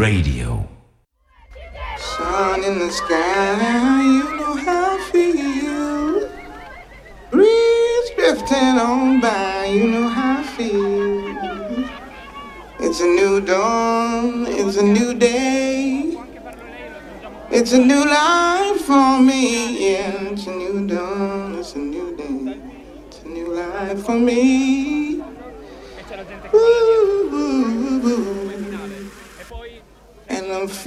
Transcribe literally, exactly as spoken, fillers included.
Radio. Sun in the sky, you know how I feel. Breeze drifting on by, you know how I feel. It's a new dawn, it's a new day. It's a new life for me, yeah. It's a new dawn, it's a new day. It's a new life for me. Ooh, ooh, ooh, ooh. And I'm